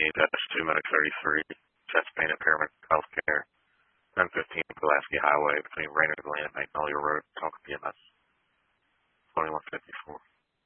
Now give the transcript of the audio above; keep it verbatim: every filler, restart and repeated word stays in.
two thirty-three, Chesapeake Paramedic Healthcare, ten fifteen Pulaski Highway between Rainier Glen and Magnolia Road, Tonka P M S, twenty-one fifty-four.